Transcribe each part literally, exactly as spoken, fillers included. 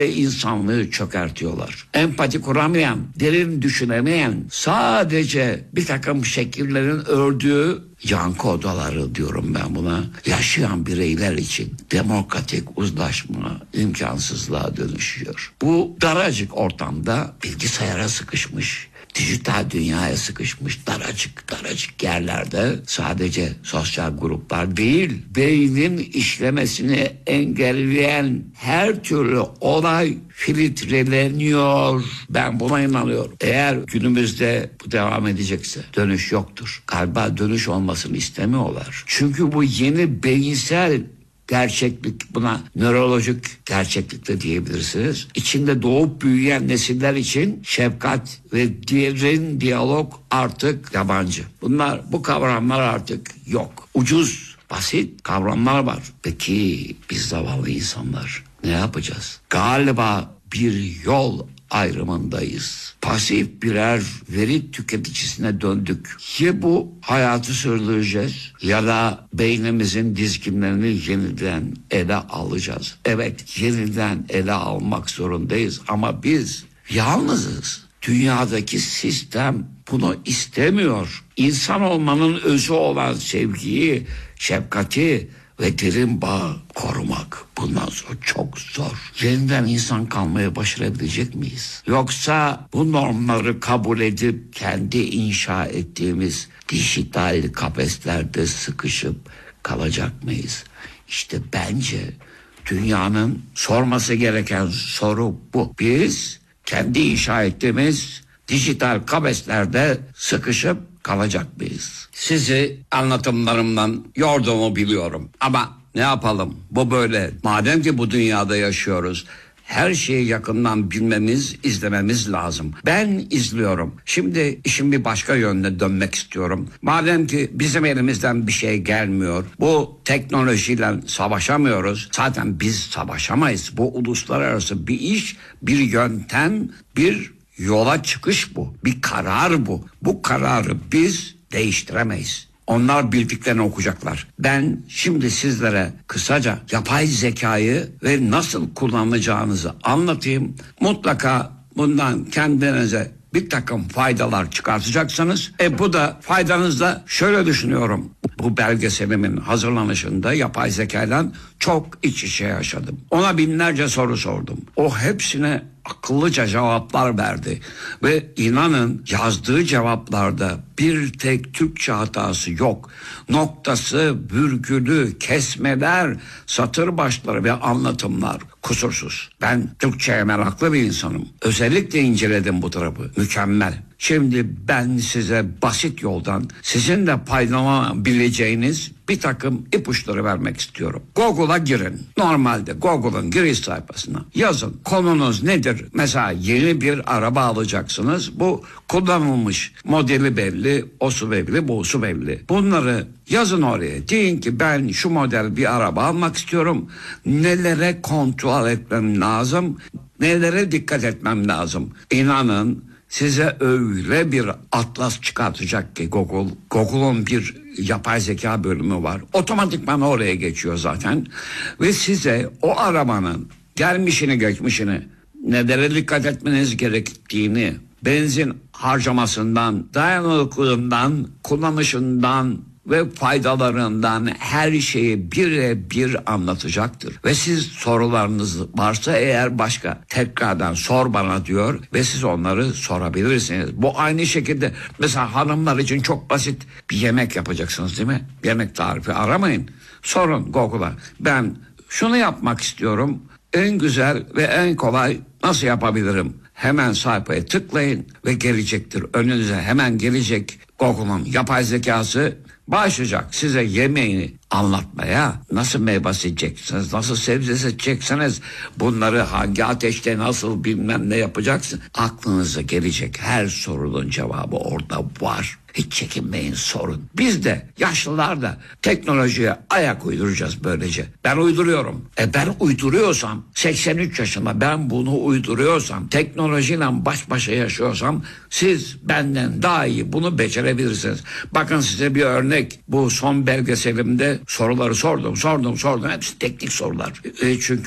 ve insanlığı çökertiyorlar. Empati kuramayan, derin düşünemeyen, sadece bir takım şekillerin ördüğü yankı odaları diyorum ben buna, yaşayan bireyler için demokratik uzlaşma imkansızlığa dönüşüyor. Bu daracık ortamda bilgisayara sıkışmış, dijital dünyaya sıkışmış daracık daracık yerlerde sadece sosyal gruplar değil, beynin işlemesini engelleyen her türlü olay filtreleniyor. Ben buna inanıyorum. Eğer günümüzde bu devam edecekse dönüş yoktur. Galiba dönüş olmasını istemiyorlar. Çünkü bu yeni beyinsel gerçeklik, buna nörolojik gerçeklik de diyebilirsiniz. İçinde doğup büyüyen nesiller için şefkat ve derin diyalog artık yabancı. Bunlar, bu kavramlar artık yok. Ucuz, basit kavramlar var. Peki biz zavallı insanlar ne yapacağız? Galiba bir yol ayrımındayız. Pasif birer veri tüketicisine döndük. Ya bu hayatı sürdüreceğiz ya da beynimizin dizginlerini yeniden ele alacağız. Evet, yeniden ele almak zorundayız ama biz yalnızız. Dünyadaki sistem bunu istemiyor. İnsan olmanın özü olan sevgiyi, şefkati ve derin bağ korumak bundan sonra çok zor. Yeniden insan kalmaya başarabilecek miyiz? Yoksa bu normları kabul edip kendi inşa ettiğimiz dijital kafeslerde sıkışıp kalacak mıyız? İşte bence dünyanın sorması gereken soru bu. Biz kendi inşa ettiğimiz dijital kafeslerde sıkışıp kalacak mıyız? Sizi anlatımlarımdan yorduğumu biliyorum ama ne yapalım? Bu böyle. Madem ki bu dünyada yaşıyoruz, her şeyi yakından bilmemiz, izlememiz lazım. Ben izliyorum. Şimdi işin bir başka yönüne dönmek istiyorum. Madem ki bizim elimizden bir şey gelmiyor, bu teknolojiyle savaşamıyoruz. Zaten biz savaşamayız. Bu uluslararası bir iş, bir yöntem, bir yola çıkış bu. Bir karar bu. Bu kararı biz değiştiremeyiz. Onlar bildiklerini okuyacaklar. Ben şimdi sizlere kısaca yapay zekayı ve nasıl kullanacağınızı anlatayım. Mutlaka bundan kendinize bir takım faydalar çıkartacaksınız. E bu da faydanızda şöyle düşünüyorum. Bu belgeselimin hazırlanışında yapay zekayla çok iç içe yaşadım. Ona binlerce soru sordum. O hepsine akıllıca cevaplar verdi. Ve inanın yazdığı cevaplarda bir tek Türkçe hatası yok. Noktası, virgülü, kesmeler, satır başları ve anlatımlar kusursuz. Ben Türkçe'ye meraklı bir insanım. Özellikle inceledim bu tarafı. Mükemmel. Şimdi ben size basit yoldan sizin de paydalanabileceğiniz bir takım ipuçları vermek istiyorum. Google'a girin. Normalde Google'ın giriş sayfasına yazın. Konunuz nedir? Mesela yeni bir araba alacaksınız. Bu kullanılmış. Modeli belli, osu belli, busu belli. Bunları yazın oraya. Deyin ki ben şu model bir araba almak istiyorum. Nelere kontrol etmem lazım? Nelere dikkat etmem lazım? İnanın size öyle bir atlas çıkartacak ki Google. Google'un bir yapay zeka bölümü var. Otomatikman oraya geçiyor zaten. Ve size o arabanın gelmişini geçmişini, nelere dikkat etmeniz gerektiğini, benzin harcamasından, dayanıklılığından, kullanışından ve faydalarından her şeyi birebir anlatacaktır. Ve siz sorularınız varsa eğer başka tekrardan sor bana diyor ve siz onları sorabilirsiniz. Bu aynı şekilde mesela hanımlar için çok basit bir yemek yapacaksınız değil mi? Yemek tarifi aramayın. Sorun Google'a. Ben şunu yapmak istiyorum. En güzel ve en kolay nasıl yapabilirim? Hemen sayfaya tıklayın ve gelecektir. Önünüze hemen gelecek Google'un yapay zekası. Başlayacak size yemeğini anlatmaya, nasıl meyve seçeceksiniz, nasıl sebze seçeceksiniz, bunları hangi ateşte nasıl bilmem ne yapacaksın. Aklınıza gelecek her sorunun cevabı orada var. Hiç çekinmeyin, sorun. Biz de yaşlılar da teknolojiye ayak uyduracağız böylece. Ben uyduruyorum. E ben uyduruyorsam, seksen üç yaşında ben bunu uyduruyorsam, teknolojiyle baş başa yaşıyorsam, siz benden daha iyi bunu becerebilirsiniz. Bakın size bir örnek. Bu son belgeselimde soruları sordum, sordum, sordum. Hepsi teknik sorular. E çünkü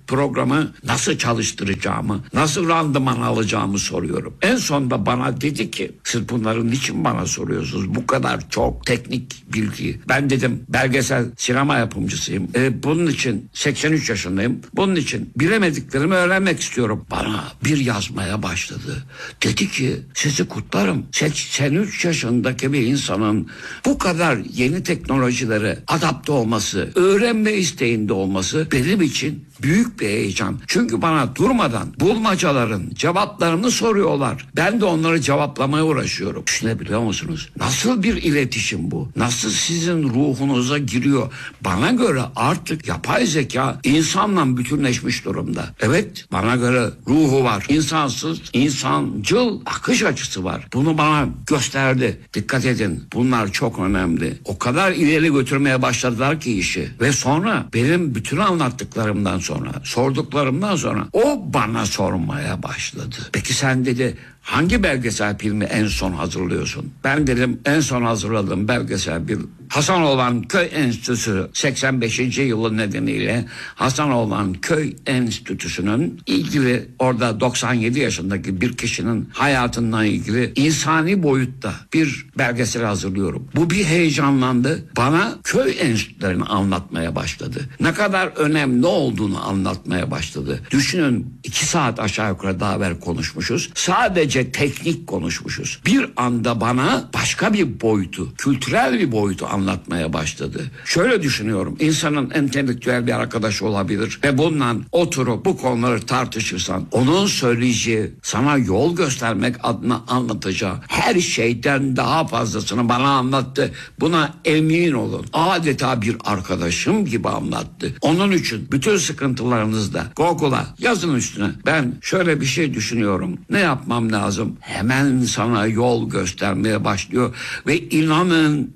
programı nasıl çalıştıracağımı, nasıl randıman alacağımı soruyorum. En sonunda bana dedi ki, siz bunları niçin bana soruyorsunuz? Bu kadar çok teknik bilgi. Ben dedim belgesel sinema yapımcısıyım. E, bunun için seksen üç yaşındayım. Bunun için bilemediklerimi öğrenmek istiyorum. Bana bir yazmaya başladı. Dedi ki, sizi kutlarım. seksen üç yaşındaki bir insanın bu kadar yeni teknolojilere adapte olması, öğrenme isteğinde olması benim için büyük bir heyecan. Çünkü bana durmadan bulmacaların cevaplarını soruyorlar. Ben de onları cevaplamaya uğraşıyorum. Düşünebiliyor musunuz? Nasıl bir iletişim bu? Nasıl sizin ruhunuza giriyor? Bana göre artık yapay zeka insanla bütünleşmiş durumda. Evet, bana göre ruhu var. İnsansız, insancıl akış açısı var. Bunu bana gösterdi. Dikkat edin. Bunlar çok önemli. O kadar ileri götürmeye başladılar ki işi. Ve sonra benim bütün anlattıklarımdan sonra, sorduklarımdan sonra o bana sormaya başladı. Peki sen dedi, hangi belgesel filmi en son hazırlıyorsun? Ben dedim en son hazırladığım belgesel bir Hasanoğlan Köy Enstitüsü seksen beşinci yılı nedeniyle Hasanoğlan Köy Enstitüsü'nün ilgili orada doksan yedi yaşındaki bir kişinin hayatından ilgili insani boyutta bir belgesel hazırlıyorum. Bu bir heyecanlandı. Bana köy enstitülerini anlatmaya başladı. Ne kadar önemli olduğunu anlatmaya başladı. Düşünün, iki saat aşağı yukarı daha evvel konuşmuşuz. Sadece teknik konuşmuşuz. Bir anda bana başka bir boyutu, kültürel bir boyutu anlatmaya başladı. Şöyle düşünüyorum. İnsanın entelektüel bir arkadaşı olabilir ve bundan oturup bu konuları tartışırsan onun söyleyeceği, sana yol göstermek adına anlatacağı her şeyden daha fazlasını bana anlattı. Buna emin olun. Adeta bir arkadaşım gibi anlattı. Onun için bütün sıkıntılarınızda Google'a yazın üstüne. Ben şöyle bir şey düşünüyorum. Ne yapmam lazım? Hemen sana yol göstermeye başlıyor ve inanın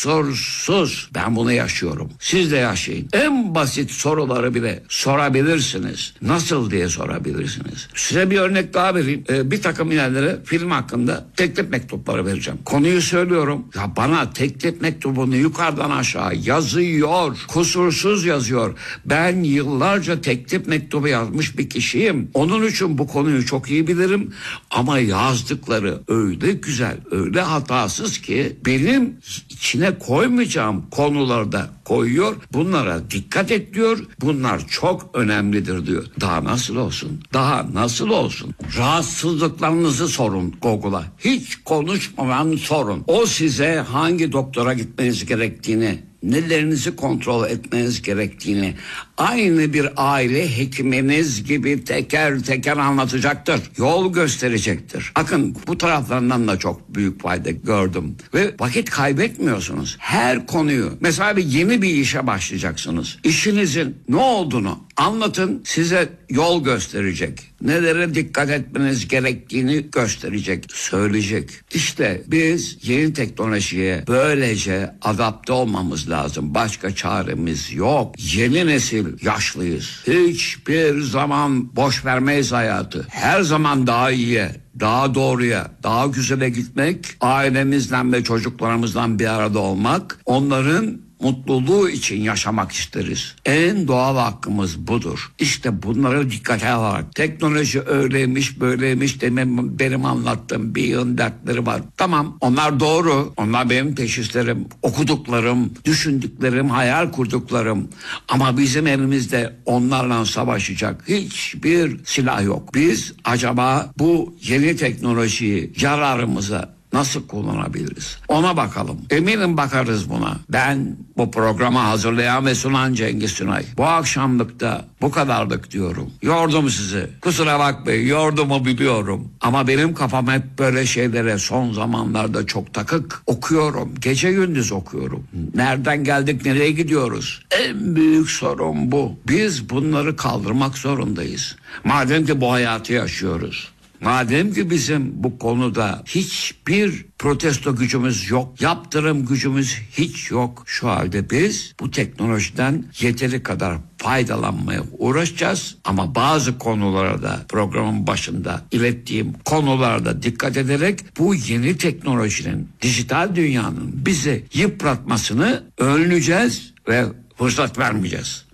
kusursuz ben bunu yaşıyorum. Siz de yaşayın. En basit soruları bile sorabilirsiniz. Nasıl diye sorabilirsiniz. Size bir örnek daha vereyim. Ee, bir takım yerlere film hakkında teklif mektupları vereceğim. Konuyu söylüyorum. Ya bana teklif mektubunu yukarıdan aşağı yazıyor. Kusursuz yazıyor. Ben yıllarca teklif mektubu yazmış bir kişiyim. Onun için bu konuyu çok iyi bilirim. Ama yazdıkları öyle güzel, öyle hatasız ki benim içine koymayacağım konularda koyuyor. Bunlara dikkat et diyor. Bunlar çok önemlidir diyor. Daha nasıl olsun? Daha nasıl olsun? Rahatsızlıklarınızı sorun Google'a. Hiç konuşmadan sorun. O size hangi doktora gitmeniz gerektiğini, nelerinizi kontrol etmeniz gerektiğini aynı bir aile hekiminiz gibi teker teker anlatacaktır. Yol gösterecektir. Bakın bu taraflarından da çok büyük fayda gördüm. Ve vakit kaybetmiyorsunuz. Her konuyu, mesela bir yeni bir işe başlayacaksınız. İşinizin ne olduğunu anlatın, size yol gösterecek. Nelere dikkat etmeniz gerektiğini gösterecek, söyleyecek. İşte biz yeni teknolojiye böylece adapte olmamız lazım. Başka çaremiz yok. Yeni nesil yaşlıyız. Hiçbir zaman boş vermeyiz hayatı. Her zaman daha iyiye, daha doğruya, daha güzele gitmek, ailemizden ve çocuklarımızdan bir arada olmak, onların mutluluğu için yaşamak isteriz. En doğal hakkımız budur. İşte bunları dikkate alarak teknoloji öyleymiş böyleymiş demem, benim anlattığım bir yığın dertleri var. Tamam, onlar doğru. Onlar benim teşhislerim, okuduklarım, düşündüklerim, hayal kurduklarım. Ama bizim elimizde onlarla savaşacak hiçbir silah yok. Biz acaba bu yeni teknolojiyi yararımıza nasıl kullanabiliriz? Ona bakalım. Eminim bakarız buna. Ben bu programı hazırlayan ve sunan Cengiz Sunay. Bu akşamlıkta bu kadarlık diyorum. Yordum sizi. Kusura bakmayın, yordumu biliyorum. Ama benim kafam hep böyle şeylere son zamanlarda çok takık. Okuyorum. Gece gündüz okuyorum. Nereden geldik, nereye gidiyoruz? En büyük sorun bu. Biz bunları kaldırmak zorundayız. Madem ki bu hayatı yaşıyoruz. Madem ki bizim bu konuda hiçbir protesto gücümüz yok, yaptırım gücümüz hiç yok, şu halde biz bu teknolojiden yeteri kadar faydalanmaya uğraşacağız. Ama bazı konulara da programın başında ilettiğim konularda dikkat ederek bu yeni teknolojinin, dijital dünyanın bizi yıpratmasını önleyeceğiz ve fırsat vermeyeceğiz.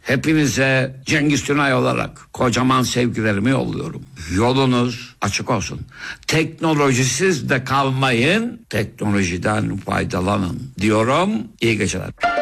Hepinize Cengiz Tünay olarak kocaman sevgilerimi yolluyorum. Yolunuz açık olsun. Teknolojisiz de kalmayın, teknolojiden faydalanın diyorum. İyi geceler.